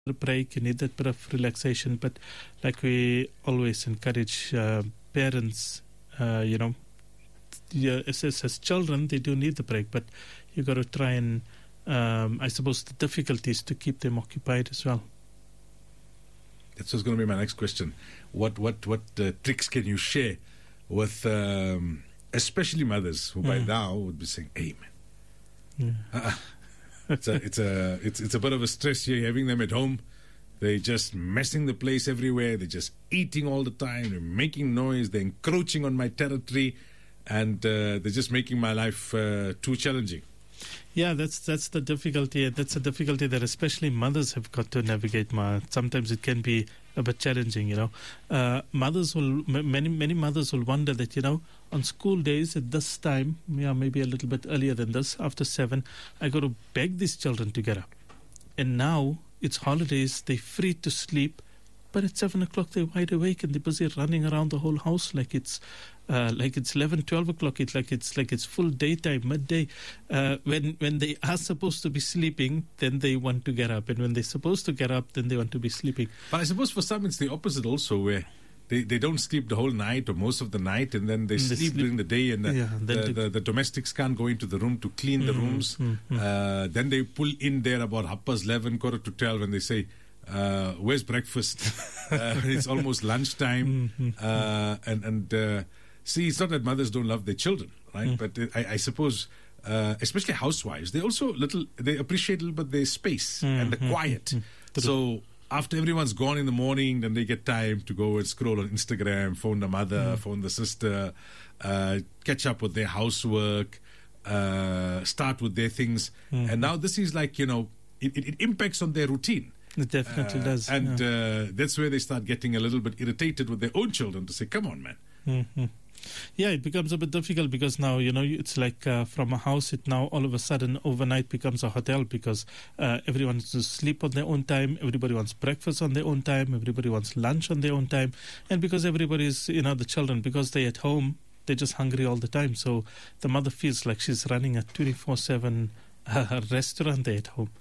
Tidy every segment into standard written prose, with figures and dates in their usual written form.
a break, you need that bit of relaxation. But like we always encourage parents, as children, they do need the break, but you got to try and, I suppose, the difficulties to keep them occupied as well. That's what's going to be my next question. What tricks can you share with, especially mothers who by now would be saying, "Hey, man, it's a bit of a stress here having them at home. They're just messing the place everywhere. They're just eating all the time. They're making noise. They're encroaching on my territory, and they're just making my life too challenging." Yeah, that's the difficulty. That's a difficulty that especially mothers have got to navigate. Sometimes it can be a bit challenging, Many mothers will wonder that, on school days at this time, maybe a little bit earlier than this, after 7, I got to beg these children to get up. And now it's holidays, they're free to sleep, but at 7 o'clock they're wide awake and they're busy running around the whole house like it's 11, 12 o'clock. It's like it's full daytime, midday. When they are supposed to be sleeping, then they want to get up, and when they're supposed to get up, then they want to be sleeping. But I suppose for some it's the opposite also, where they don't sleep the whole night or most of the night, and then they sleep during the day, and the domestics can't go into the room to clean the rooms. Then they pull in there about 11:30, 11:45, and they say, "Where's breakfast?" It's almost lunchtime. See, it's not that mothers don't love their children, right? But I suppose, especially housewives, they appreciate a little bit their space and the quiet. So after everyone's gone in the morning, then they get time to go and scroll on Instagram, phone the mother, phone the sister, catch up with their housework, start with their things. And now this is like, it impacts on their routine. It definitely does. And that's where they start getting a little bit irritated with their own children to say, "Come on, man." Yeah, it becomes a bit difficult because now, it's like from a house, it now all of a sudden overnight becomes a hotel because everyone wants to sleep on their own time, everybody wants breakfast on their own time, everybody wants lunch on their own time. And because everybody's, the children, because they're at home, they're just hungry all the time. So the mother feels like she's running a 24/7 restaurant there at home.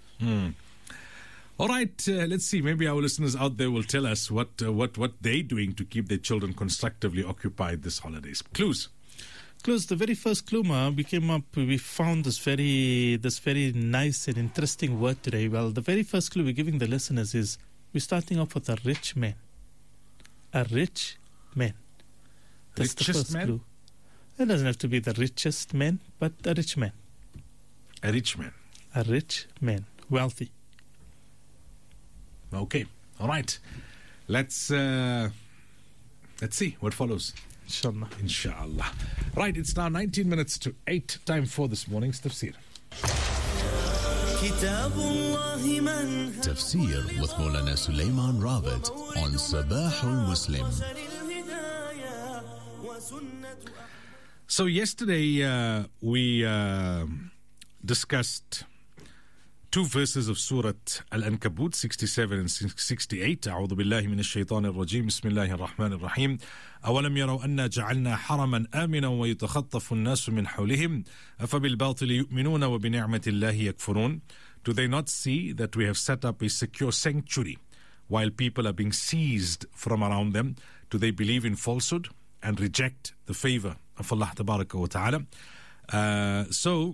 All right, let's see. Maybe our listeners out there will tell us what they're doing to keep their children constructively occupied this holidays. Clues. The very first clue, we found this very nice and interesting word today. Well, the very first clue we're giving the listeners is we're starting off with a rich man. A rich man. That's the first clue. It doesn't have to be the richest man, but a rich man. A rich man. A rich man. Wealthy. Okay, all right. Let's see what follows. Inshallah. Right, it's now 19 minutes to 8. Time for this morning's tafsir. Tafsir with Maulana Sulaiman Rawat on Sabahul Muslim. So yesterday we discussed 2 verses of Surah Al-Ankabut, 67 and 68. أعوذ بالله من الشيطان الرجيم بسم الله الرحمن الرحيم أولم يروا أنا جعلنا حرما آمنا ويتخطف الناس من حولهم أفبالباطل يؤمنون وبنعمة الله يكفرون. Do they not see that we have set up a secure sanctuary while people are being seized from around them? Do they believe in falsehood and reject the favor of Allah Tabaraka wa Ta'ala? So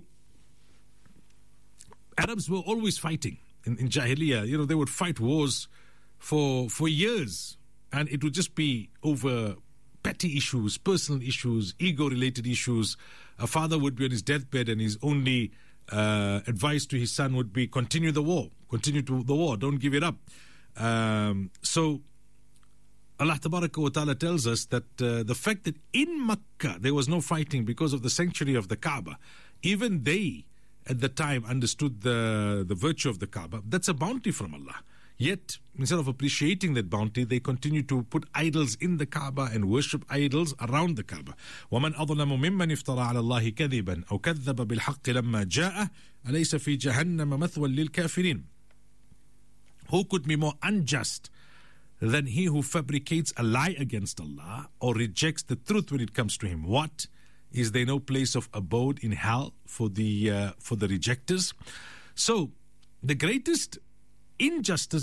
Arabs were always fighting in Jahiliyyah. They would fight wars for years, and it would just be over petty issues, personal issues, ego-related issues. A father would be on his deathbed, and his only advice to his son would be, continue the war, don't give it up. So Allah Tabaraka wa Ta'ala tells us that the fact that in Makkah there was no fighting because of the sanctuary of the Kaaba, even they at the time understood the virtue of the Kaaba. That's a bounty from Allah. Yet, instead of appreciating that bounty, they continue to put idols in the Kaaba and worship idols around the Kaaba. وَمَنْ أَظْلَمُ مِمَّنِ افْتَرَى عَلَى اللَّهِ كَذِبًا أَوْ كَذَّبَ بِالْحَقِّ لَمَّا جَاءَ أَلَيْسَ فِي جَهَنَّمَ مَثْوًى لِلْكَافِرِينَ. Who could be more unjust than he who fabricates a lie against Allah or rejects the truth when it comes to him? What? Is there no place of abode in hell for the rejectors? So, the greatest injustice